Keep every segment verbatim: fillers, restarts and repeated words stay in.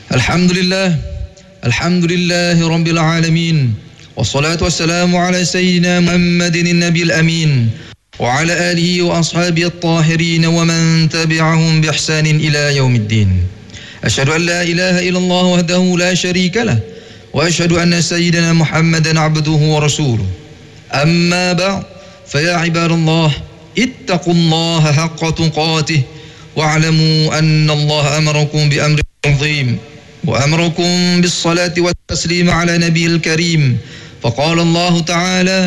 Alhamdulillah, alhamdulillahi rabbil alamin, wassalatu wassalamu ala sayyidina Muhammadin nabiyil amin, wa ala alihi wa ashabihi at-tahirin wa man tabi'ahum bi ihsanin ila yaumiddin. Asyhadu an la ilaha illallah wahdahu la syarika lah, wa asyhadu anna sayyidina Muhammadan abduhu wa rasuluh. Amma ba'd, fa ya ibadallah, ittaqullaha haqqa tuqatih wa'lamu anna Allah amarakum bi amrin 'azim. وأمركم بالصلاة والتسليم على نبي الكريم فقال الله تعالى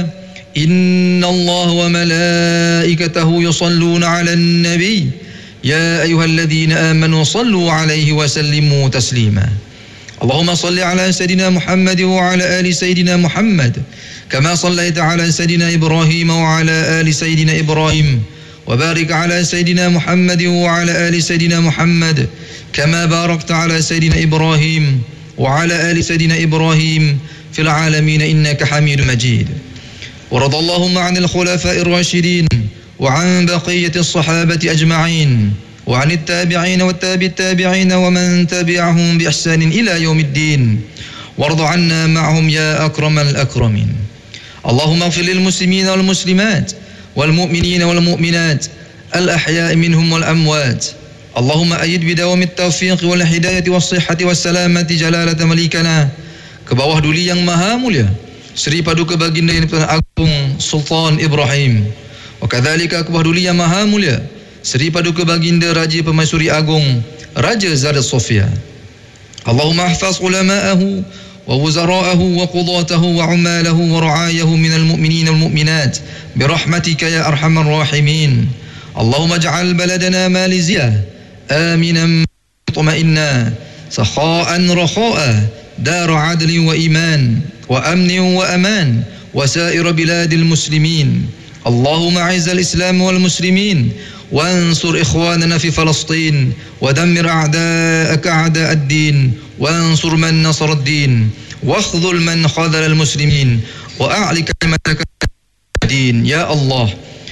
إن الله وملائكته يصلون على النبي يا أيها الذين آمنوا صلوا عليه وسلموا تسليما اللهم صل على سيدنا محمد وعلى آل سيدنا محمد كما صليت على سيدنا إبراهيم وعلى آل سيدنا إبراهيم وبارك على سيدنا محمد وعلى آل سيدنا محمد كما باركت على سيدنا إبراهيم وعلى آل سيدنا إبراهيم في العالمين إنك حميد مجيد. ورضى اللهم عن الخلفاء الراشدين وعن بقية الصحابة أجمعين وعن التابعين والتابع التابعين ومن تبعهم بإحسان إلى يوم الدين وارض عنا معهم يا أكرم الأكرمين. اللهم اغفر للمسلمين والمسلمات والمؤمنين والمؤمنات الأحياء منهم والأموات. اللهم أيد بدوام التوفيق والهداية والصحة والسلامة جلالة مليكنا. Ke bawah duli yang maha mulia Seri Paduka Baginda yang Agung Sultan Ibrahim. Wa kadzalika ke bawah duli yang maha mulia Seri Paduka Baginda Raja Pemaisuri Agung Raja Zara Sofia. Allahumma ahfaz ulama'ahu wa wuzara'ahu wa qudatahu wa umalahu wa ra'ayahu minal mu'minin wal mu'minat birahmatika ya arhamar rahimin. Allahumma ij'al baladana maliziyah آمنا مطمئنا سخاء رخاء دار عدل وإيمان وأمن وأمان وسائر بلاد المسلمين. اللهم أعز الإسلام والمسلمين وانصر إخواننا في فلسطين ودمر أعداءك أعداء الدين وانصر من نصر الدين واخذل من خذل المسلمين وأعل كلمتك الدين. Ya Allah,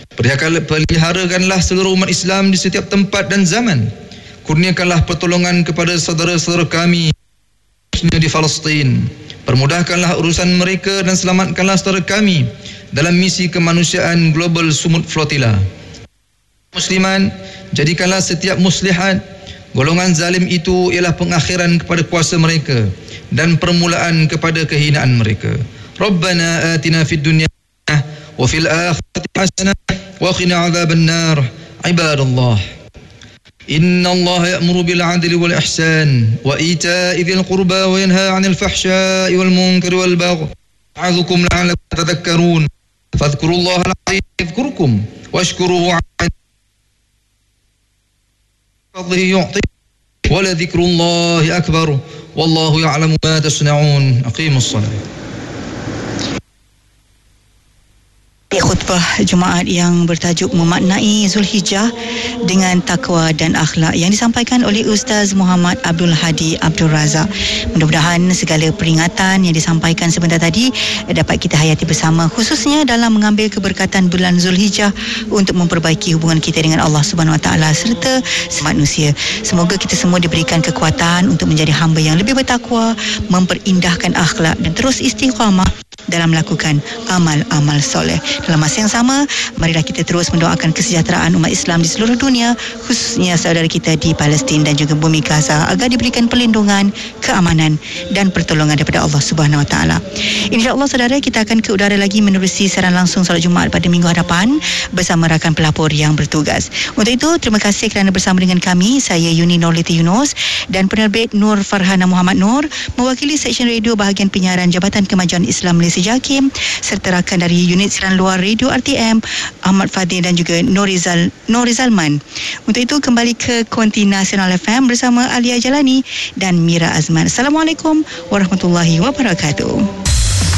peliharakanlah seluruh umat Islam di setiap tempat dan zaman. Kurniakanlah pertolongan kepada saudara-saudara kami di Palestin. Permudahkanlah urusan mereka dan selamatkanlah saudara kami dalam misi kemanusiaan Global Sumut Flotilla. Musliman, jadikanlah setiap muslihat golongan zalim itu ialah pengakhiran kepada kuasa mereka dan permulaan kepada kehinaan mereka. Rabbana atina fid dunya wa fil akhirati hasanah wa qina adzaban nar. Ibadallah, inna Allah ya'muru bil 'adli wal ihsan wa ita'i dzil qurba wa yanha 'anil fahsya'i wal munkari wal baghi ya'idhukum la'allakum tadhakkarun. Fadhkurullaha al-'azim yadhkurkum washkuruhu 'ala fadlihi yu'ti wa la dhikrullahi akbar wallahu ya'lamu ma tasna'un. Aqimus shalah. Khutbah Jumaat yang bertajuk memaknai Zulhijjah dengan takwa dan akhlak yang disampaikan oleh Ustaz Muhammad Abdul Hadi Abdul Razak. Mudah-mudahan segala peringatan yang disampaikan sebentar tadi dapat kita hayati bersama, khususnya dalam mengambil keberkatan bulan Zulhijjah untuk memperbaiki hubungan kita dengan Allah Subhanahu Wa Taala serta manusia. Semoga kita semua diberikan kekuatan untuk menjadi hamba yang lebih bertakwa, memperindahkan akhlak dan terus istiqamah dalam melakukan amal-amal soleh. Dalam masa yang sama, marilah kita terus mendoakan kesejahteraan umat Islam di seluruh dunia, khususnya saudara kita di Palestin dan juga bumi Gaza, agar diberikan perlindungan, keamanan dan pertolongan daripada Allah Subhanahu Wa Taala. InsyaAllah saudara, kita akan ke udara lagi menerusi siaran langsung solat Jumaat pada minggu hadapan bersama rakan pelapor yang bertugas. Untuk itu, terima kasih kerana bersama dengan kami. Saya Yuni Nurliti Yunus dan penerbit Nur Farhana Muhammad Nur, mewakili Seksyen Radio Bahagian Penyiaran Jabatan Kemajuan Islam Malaysia JAKIM, serta rakan dari unit siaran luar Radio R T M Ahmad Fadil dan juga Norizal Norizalman. Untuk itu kembali ke Konti Nasional F M bersama Alia Jalani dan Mira Azman. Assalamualaikum warahmatullahi wabarakatuh.